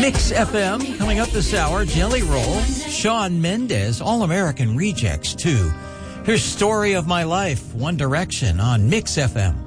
Mix FM coming up this hour. Jelly Roll, Shawn Mendes, All American Rejects 2. Here's Story of My Life, One Direction on Mix FM.